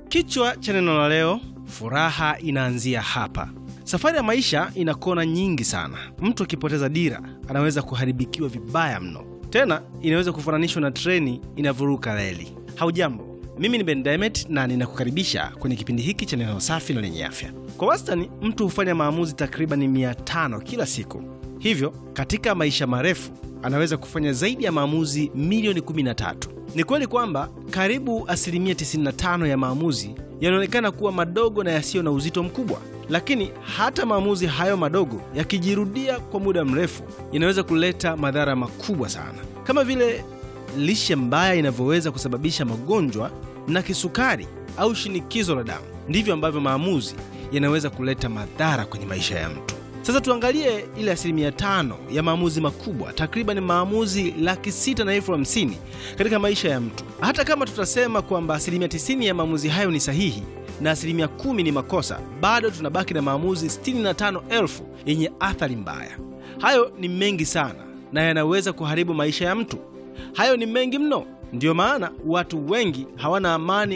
Kichwa cha neno la leo, furaha inaanzia hapa. Safari ya maisha ina kona nyingi sana. Mtu akipoteza dira anaweza kuharibikiwa vibaya mno. Tena inaweza kufananishwa na treni inavuruka reli. Haujambo, mimi ni Ben Demet na ninakukaribisha kwenye kipindi hiki cha neno safi na lenye afya. Kwa wastani mtu hufanya maamuzi takriban 500 kila siku. Hivyo katika maisha marefu anaweza kufanya zaidi ya maamuzi milioni 13. Ni kweli kwamba karibu 95% ya maamuzi yanaonekana kuwa madogo na yasiyo na uzito mkubwa, lakini hata maamuzi hayo madogo yakijirudia kwa muda mrefu yanaweza kuleta madhara makubwa sana, kama vile lishe mbaya inavyoweza kusababisha magonjwa na kisukari au shinikizo la damu. Ndivyo ambavyo maamuzi yanaweza kuleta madhara kwenye maisha ya mtu. Sasa tuangalie ile 5% ya maamuzi makubwa, takriban maamuzi 650,000 katika maisha ya mtu. Hata kama tutasema kwamba 90% ya maamuzi hayo ni sahihi na 10% ni makosa, bado tunabaki na maamuzi 65,000 yenye athari mbaya. Hayo ni mengi sana na yanaweza kuharibu maisha ya mtu. Hayo ni mengi mno. Ndiyo maana watu wengi hawana amani